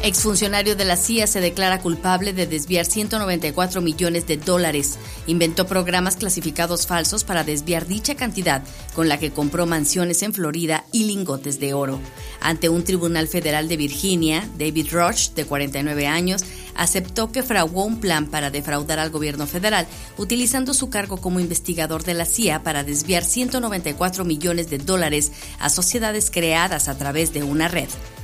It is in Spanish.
Exfuncionario de la CIA se declara culpable de desviar $194 millones. Inventó programas clasificados falsos para desviar dicha cantidad, con la que compró mansiones en Florida y lingotes de oro. Ante un tribunal federal de Virginia, David Roach, de 49 años, aceptó que fraguó un plan para defraudar al gobierno federal, utilizando su cargo como investigador de la CIA para desviar $194 millones a sociedades creadas a través de una red.